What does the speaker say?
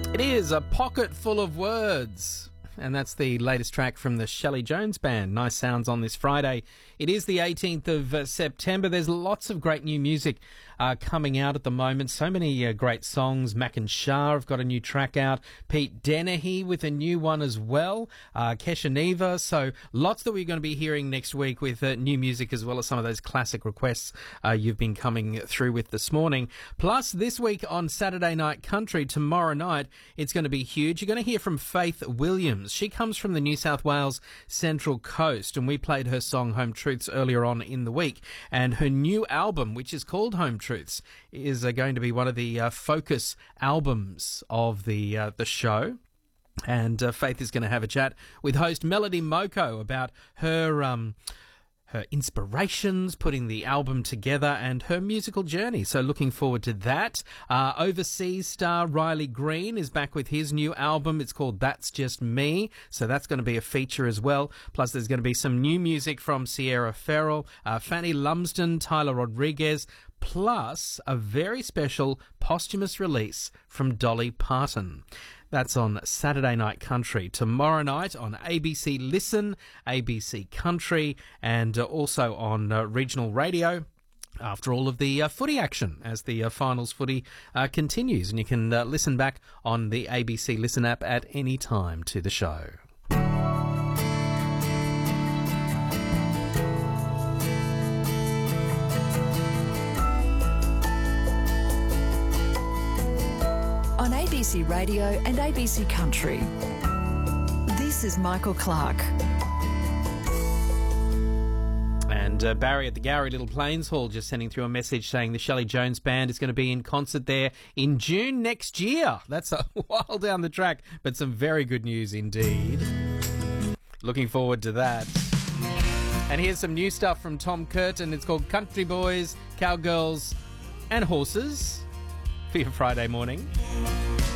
It is A Pocket Full of Words, and that's the latest track from the Shelley Jones Band. Nice sounds on this Friday. It is the 18th of September. There's lots of great new music coming out at the moment. So many great songs. Mac and Shah have got a new track out. Pete Dennehy with a new one as well. Kesha Neva. So lots that we're going to be hearing next week with new music, as well as some of those classic requests you've been coming through with this morning. Plus, this week on Saturday Night Country, tomorrow night, it's going to be huge. You're going to hear from Faith Williams. She comes from the New South Wales Central Coast, and we played her song Home Truths earlier on in the week. And her new album, which is called Home Truths, is going to be one of the focus albums of the show. And Faith is going to have a chat with host Melody Moko about her inspirations, putting the album together, and her musical journey. So looking forward to that. Overseas star Riley Green is back with his new album. It's called That's Just Me. So that's going to be a feature as well. Plus there's going to be some new music from Sierra Farrell, Fanny Lumsden, Tyler Rodriguez, plus a very special posthumous release from Dolly Parton. That's on Saturday Night Country. Tomorrow night on ABC Listen, ABC Country, and also on regional radio after all of the footy action as the finals footy continues. And you can listen back on the ABC Listen app at any time to the show. On ABC Radio and ABC Country, this is Michael Clark. And Barry at the Gowrie Little Plains Hall just sending through a message saying the Shelley Jones Band is going to be in concert there in June next year. That's a while down the track, but some very good news indeed. Looking forward to that. And here's some new stuff from Tom Curtin. It's called Country Boys, Cowgirls and Horses for your Friday morning.